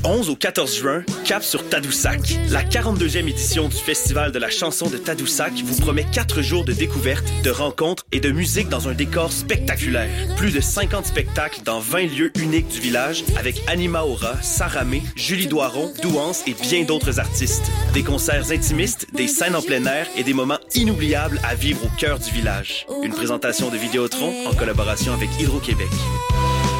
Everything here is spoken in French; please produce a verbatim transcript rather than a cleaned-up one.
onze au quatorze juin, cap sur Tadoussac. La quarante-deuxième édition du Festival de la chanson de Tadoussac vous promet quatre jours de découvertes, de rencontres et de musique dans un décor spectaculaire. Plus de cinquante spectacles dans vingt lieux uniques du village avec Anima Aura, Saramé, Julie Doiron, Douance et bien d'autres artistes. Des concerts intimistes, des scènes en plein air et des moments inoubliables à vivre au cœur du village. Une présentation de Vidéotron en collaboration avec Hydro-Québec.